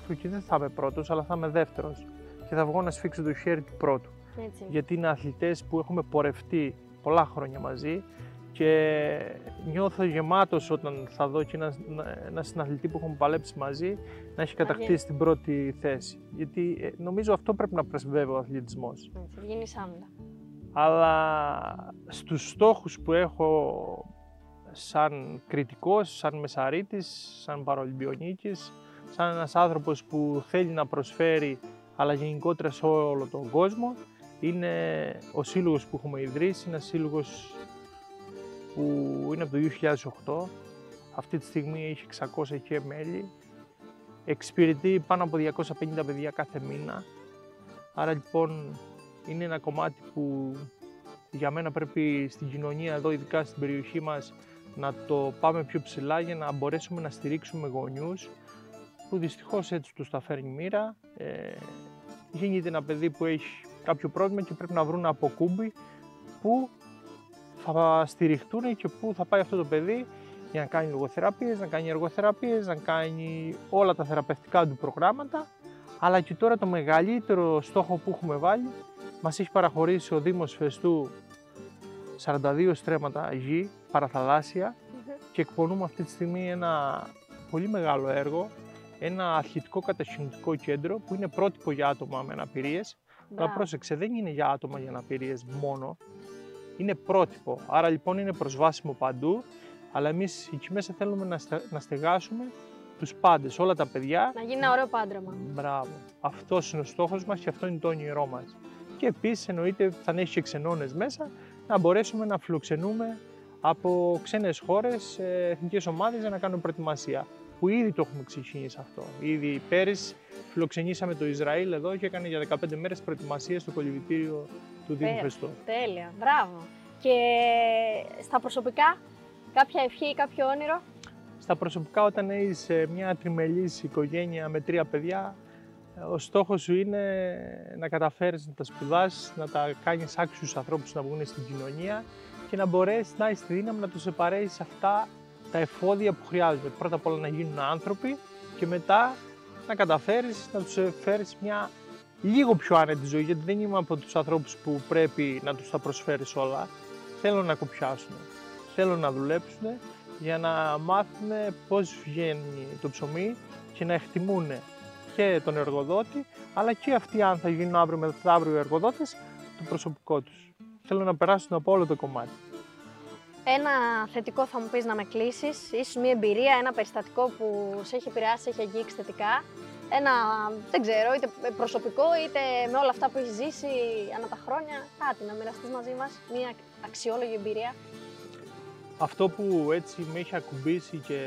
και δεν θα είμαι πρώτος, αλλά θα είμαι δεύτερος. Και θα βγω να σφίξω το χέρι του πρώτου. Έτσι. Γιατί είναι αθλητές που έχουμε πορευτεί πολλά χρόνια μαζί και νιώθω γεμάτος όταν θα δω και ένα συναθλητή που έχουμε παλέψει μαζί να έχει κατακτήσει την πρώτη θέση. Γιατί νομίζω αυτό πρέπει να πρεσβεύει ο αθλητισμός. Βγαίνει άμυνα. Αλλά στους στόχους που έχω σαν κριτικός, σαν μεσαρίτης, σαν παραολυμπιονίκης, σαν ένας άνθρωπος που θέλει να προσφέρει, αλλά γενικότερα σε όλο τον κόσμο, είναι ο σύλλογος που έχουμε ιδρύσει, ένας σύλλογος που είναι από το 2008. Αυτή τη στιγμή έχει 600 και μέλη. Εξυπηρετεί πάνω από 250 παιδιά κάθε μήνα. Άρα λοιπόν είναι ένα κομμάτι που για μένα πρέπει στην κοινωνία εδώ, ειδικά στην περιοχή μας, να το πάμε πιο ψηλά για να μπορέσουμε να στηρίξουμε γονιούς που δυστυχώς έτσι τους τα φέρνει η μοίρα. Γίνεται ένα παιδί που έχει κάποιο πρόβλημα και πρέπει να βρουν από κούμπι που θα στηριχτούν και που θα πάει αυτό το παιδί για να κάνει λογοθεραπείες, να κάνει εργοθεραπείες, να κάνει όλα τα θεραπευτικά του προγράμματα. Αλλά και τώρα το μεγαλύτερο στόχο που έχουμε βάλει, μας έχει παραχωρήσει ο Δήμος Φεστού 42 στρέμματα γη, παραθαλάσσια, και εκπονούμε αυτή τη στιγμή ένα πολύ μεγάλο έργο, ένα αρχιτεκτικό κατασκηνωτικό κέντρο που είναι πρότυπο για άτομα με αναπηρίες. Αλλά πρόσεξε, δεν είναι για άτομα για αναπηρίες μόνο, είναι πρότυπο. Άρα λοιπόν είναι προσβάσιμο παντού, αλλά εμείς εκεί μέσα θέλουμε να στεγάσουμε τους πάντες, όλα τα παιδιά. Να γίνει ένα ωραίο πάντρεμα. Μπράβο. Αυτός είναι ο στόχος μας και αυτό είναι το όνειρό μας. Και επίσης εννοείται θα έχει και ξενώνες μέσα, να μπορέσουμε να φιλοξενούμε από ξένες χώρες, εθνικές ομάδες για να κάνουμε προετοιμασία. Που ήδη το έχουμε ξεκινήσει αυτό. Ήδη πέρυσι φιλοξενήσαμε το Ισραήλ εδώ και έκανε για 15 μέρες προετοιμασία στο κολυβητήριο του Δήμου Φεστού. Τέλεια, μπράβο. Και στα προσωπικά, κάποια ευχή ή κάποιο όνειρο? Στα προσωπικά, όταν είσαι μια τριμελής οικογένεια με 3 παιδιά, ο στόχος σου είναι να καταφέρεις να τα σπουδάσεις, να τα κάνεις άξιους ανθρώπους να βγουν στην κοινωνία και να μπορέσεις να έχεις τη δύναμη να τους επαρέσεις αυτά τα εφόδια που χρειάζονται. Πρώτα απ' όλα να γίνουν άνθρωποι και μετά να καταφέρεις να τους φέρεις μια λίγο πιο άνετη ζωή, γιατί δεν είμαι από τους ανθρώπους που πρέπει να τους τα προσφέρεις όλα. Θέλω να κοπιάσουν, θέλω να δουλέψουν για να μάθουν πώς βγαίνει το ψωμί και να εκτιμούν και τον εργοδότη, αλλά και αυτοί, αν θα γίνουν αύριο μεθαύριο εργοδότες, το προσωπικό τους. Θέλω να περάσουν από όλο το κομμάτι. Ένα θετικό θα μου πεις να με κλείσεις, ίσως μια εμπειρία, ένα περιστατικό που σε έχει επηρεάσει, σε έχει αγγίξει θετικά. Ένα, δεν ξέρω, είτε προσωπικό είτε με όλα αυτά που έχει ζήσει ανά τα χρόνια, κάτι να μοιραστείς μαζί μας, μια αξιόλογη εμπειρία. Αυτό που έτσι με έχει ακουμπήσει και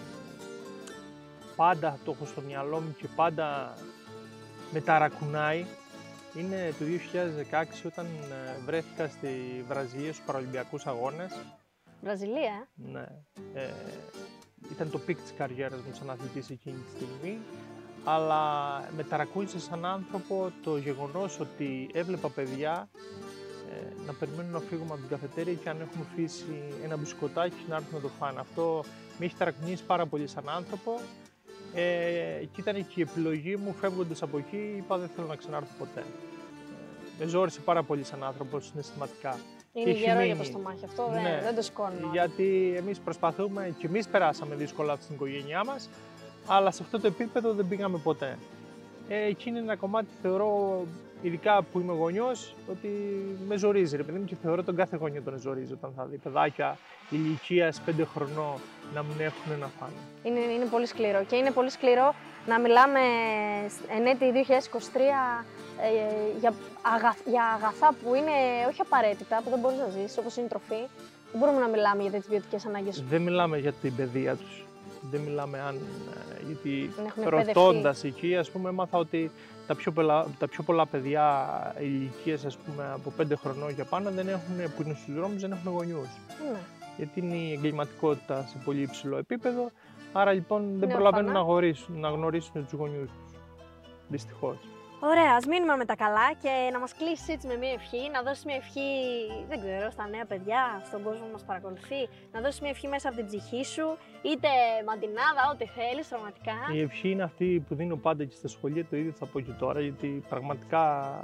πάντα το έχω στο μυαλό μου και πάντα με ταρακουνάει, είναι το 2016 όταν βρέθηκα στη Βραζιλία στους Παραολυμπιακούς Αγώνες. Βραζιλία, Ναι. Ήταν το πικ της καριέρας μου σαν αθλητής εκείνη τη στιγμή, αλλά με ταρακούνησε σαν άνθρωπο το γεγονός ότι έβλεπα παιδιά να περιμένουν να φύγουμε από την καφετέρια και αν έχουμε αφήσει ένα μπισκοτάκι να έρθουν να το φάνε. Αυτό με έχει ταρακουνήσει πάρα πολύ σαν άνθρωπο και ήταν και η επιλογή μου φεύγοντας από εκεί, είπα δεν θέλω να ξανάρθω ποτέ. Με ζόρισε πάρα πολύ σαν άνθρωπο συναισθηματικά. είναι γερό για το στομάχι αυτό, Ναι, δεν το σηκώνω. Γιατί εμείς προσπαθούμε και εμείς περάσαμε δύσκολα στην οικογένειά μας, αλλά σε αυτό το επίπεδο δεν πήγαμε ποτέ. Εκεί είναι ένα κομμάτι, θεωρώ, ειδικά που είμαι γονιός, ότι με ζορίζει, ρε παιδί μου, και θεωρώ τον κάθε γονιό τον ζορίζει όταν θα δει παιδάκια ηλικίας 5 χρονών να μην έχουν να φάνε. Είναι πολύ σκληρό και είναι πολύ σκληρό να μιλάμε εν έτη 2023 για αγαθά που είναι όχι απαραίτητα, που δεν μπορείς να ζήσεις, όπως είναι η τροφή. Δεν μπορούμε να μιλάμε για τις βιωτικές ανάγκες. Δεν μιλάμε για την παιδεία τους. Δεν μιλάμε γιατί έχουν ρωτώντας εκεί, ας πούμε, έμαθα ότι τα πιο πολλά παιδιά ηλικίας, ας πούμε, από 5 χρονών και πάνω που είναι στους δρόμους, δεν έχουν γονιούς. Ναι. Γιατί είναι η εγκληματικότητα σε πολύ υψηλό επίπεδο, άρα λοιπόν δεν προλαβαίνουν να γνωρίσουν τους γονιούς τους. Δυστυχώς. Ωραία, ας μείνουμε με τα καλά και να μας κλείσεις έτσι με μια ευχή, να δώσεις μια ευχή, δεν ξέρω, στα νέα παιδιά, στον κόσμο που μας παρακολουθεί, να δώσεις μια ευχή μέσα από την ψυχή σου, είτε μαντινάδα, ό,τι θέλεις, πραγματικά. Η ευχή είναι αυτή που δίνω πάντα και στα σχολεία, το ίδιο θα πω και τώρα, γιατί πραγματικά